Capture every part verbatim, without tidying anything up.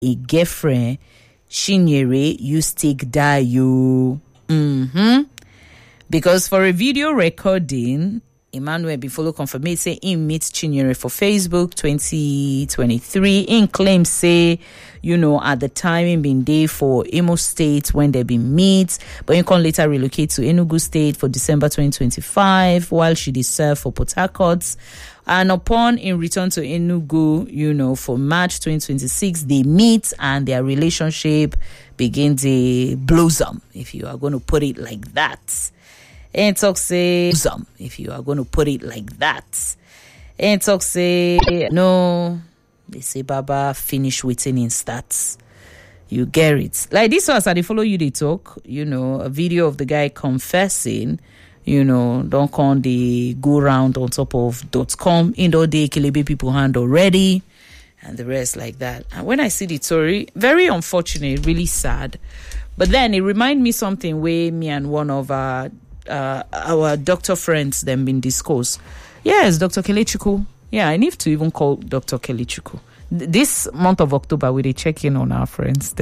a girlfriend, Chinyere, you stick die you. Mm-hmm. Because for a video recording, Emmanuel Bifolo confirmed say he meets Chinyere for Facebook twenty twenty-three. In claim say, you know, at the time he been there for Imo State when they been meet, but he can later relocate to Enugu State for December twenty twenty-five while she did serve for Port Harcourt. And upon in return to Enugu, you know, for March twenty twenty-six, they meet and their relationship begins to blossom, if you are going to put it like that. And talk say, if you are going to put it like that. And talk say, no, they say, Baba, finish waiting in stats. You get it. Like this was, I they follow you, they talk, you know, a video of the guy confessing, you know, don't come the go round on top of dot com, in the day, Kelebe people hand already, and the rest like that. And when I see the story, very unfortunate, really sad. But then it remind me something where me and one of our Uh, our doctor friends them been discussed. Yes, Doctor Kelechukwu. Yeah, I need to even call Doctor Kelechukwu. This month of October, we they check in on our friends.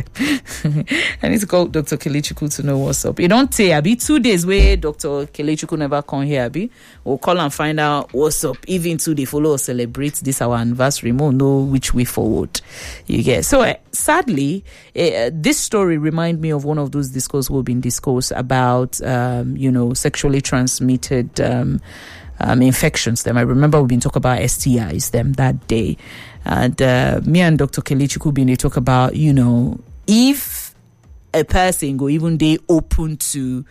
I need to call Doctor Kelechukwu to know what's up. You don't say, Abi, two days where Doctor Kelechukwu never come here, Abi. We'll call and find out what's up. Even two they follow or celebrate this our anniversary. We'll know which way forward. You get. So uh, sadly, uh, this story remind me of one of those discourses we've been discussed about, um, you know, sexually transmitted um, um, infections. Them I remember we've been talking about S T Is them that day. And uh, me and Doctor Kelechukwu been they talk about, you know, if a person go even they open to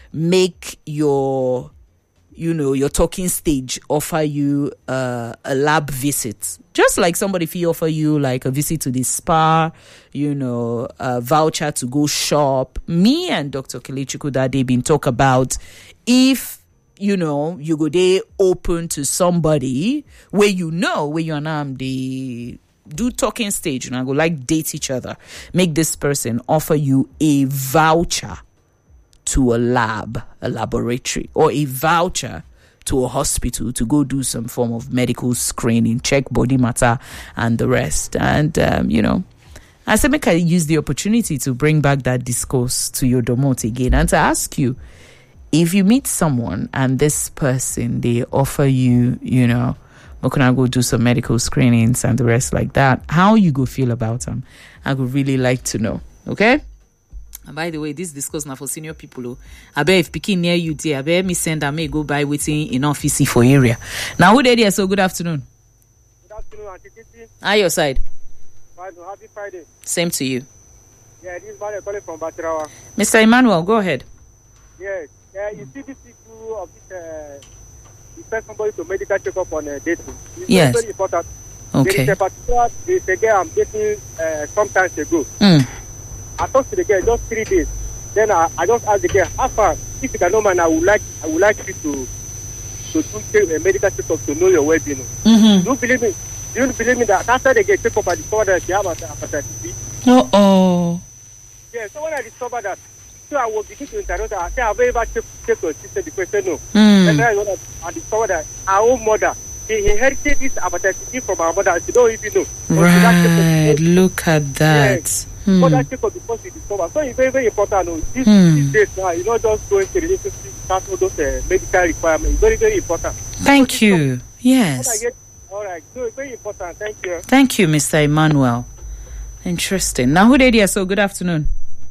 make your, you know, your talking stage offer you uh, a lab visit, just like somebody if he offer you like a visit to the spa, you know, a voucher to go shop. Me and Doctor Kelechukwu that they been talk about if, you know, you go there open to somebody where you know, where you and I'm, they do talking stage, and I go like date each other. Make this person offer you a voucher to a lab, a laboratory, or a voucher to a hospital to go do some form of medical screening, check body matter and the rest. And, um, you know, I said, make I use the opportunity to bring back that discourse to your domot again and to ask you, if you meet someone and this person, they offer you, you know, we're going to go do some medical screenings and the rest like that, how you go feel about them? I would really like to know, okay? And by the way, this discourse now for senior people. I bet if picking near you there, I bet me send and may go by waiting in office for area. Now, who they there? So good afternoon. Good afternoon, Auntie Kitty. Hi, your side. Happy Friday. Same to you. Yeah, this is Manuel calling from Batirawa. Mister Emmanuel, go ahead. Yes. Yeah, you see this issue of this, uh, you send somebody to medical checkup on uh, dating. It's yes. very important. Okay. There is a particular, there is a girl I'm dating uh, some time ago. Mm. I talked to the girl just three days. Then I, I just asked the girl, how far, if you can know, man, I would like, I would like you to, to do a medical checkup to know your well-being. Mm-hmm. Do you believe me? Do you believe me that after they get checkup, I discovered that they have hepatitis B? Uh oh. Yeah. So when I discovered that. So I was beginning to interrupt her. I said, I've ever checked check your sister. The question, no. Mm. And then I discovered that our own mother, she inherited this hepatitis B from our mother. She don't even know. Right. Look at that. Yes. Hmm. But that check up before she discovered. So it's very, very important. No? This, Hmm. these days now, you know, just going to relationship, start all those uh, medical requirements. It's very, very important. Thank so you. So, yes. get, all right. So it's very important. Thank you. Thank you, Mister Emmanuel. Interesting. Now, who did you? So good afternoon.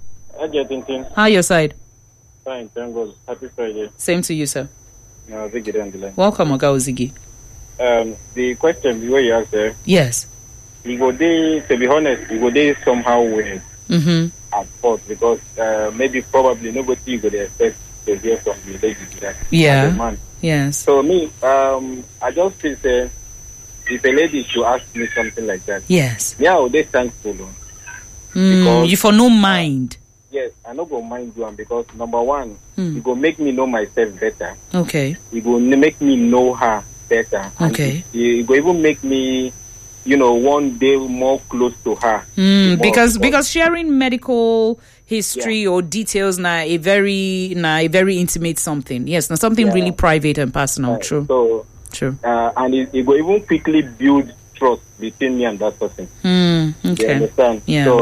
How your side? Fine, thank God. Happy Friday. Same to you, sir. No, Ziggy on the line. Welcome, Oga Ziggy. Um, the question the way you asked there. Yes. You go there, to be honest, you go there somehow weird mm-hmm. at first because uh, maybe probably nobody would expect to hear from the lady that yeah. as a man. Yes. So me, um, I just feel say if a lady should ask me something like that. Yes. Yeah, I would be thankful. Mm, you for no mind. Yes, I no go mind doing because number one, mm. it go make me know myself better. Okay. It go make me know her better. Okay. And it, it go even make me, you know, one day more close to her. Mm, more, because more. because sharing medical history yeah. or details na a very na a very intimate something. Yes, now something yeah. really private and personal. Right. True. So true. Uh, and it, it go even quickly build trust between me and that person. Mm, You okay. understand? Yeah. So